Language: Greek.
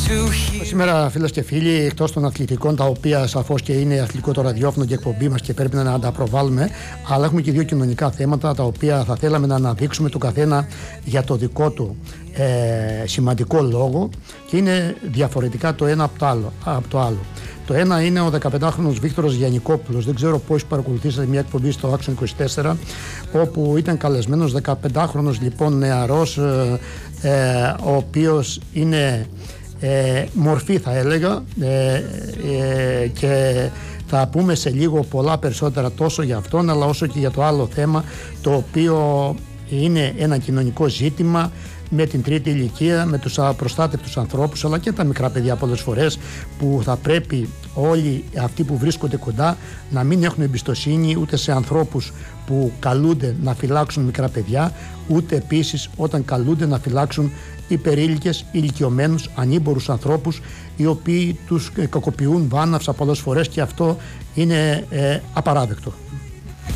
Σήμερα, φίλες και φίλοι, εκτός των αθλητικών, τα οποία σαφώς και είναι αθλητικό το ραδιόφωνο και εκπομπή μας και πρέπει να τα προβάλλουμε, αλλά έχουμε και δύο κοινωνικά θέματα τα οποία θα θέλαμε να αναδείξουμε το καθένα για το δικό του σημαντικό λόγο και είναι διαφορετικά το ένα από το άλλο. Το ένα είναι ο 15χρονος Βίκτορας Γιαννικόπουλος. Δεν ξέρω πώς παρακολουθήσατε μια εκπομπή στο Action 24, όπου ήταν καλεσμένος 15χρονος λοιπόν νεαρός, ο οποίος είναι μορφή, θα έλεγα, και θα πούμε σε λίγο πολλά περισσότερα τόσο για αυτόν αλλά όσο και για το άλλο θέμα, το οποίο είναι ένα κοινωνικό ζήτημα με την τρίτη ηλικία, με τους απροστάτευτους ανθρώπους αλλά και τα μικρά παιδιά πολλές φορές, που θα πρέπει όλοι αυτοί που βρίσκονται κοντά να μην έχουν εμπιστοσύνη ούτε σε ανθρώπους που καλούνται να φυλάξουν μικρά παιδιά, ούτε επίσης όταν καλούνται να φυλάξουν υπερήλικες, ηλικιωμένους, ανήμπορους ανθρώπους, οι οποίοι τους κακοποιούν βάναυσα πολλές φορές, και αυτό είναι απαράδεκτο.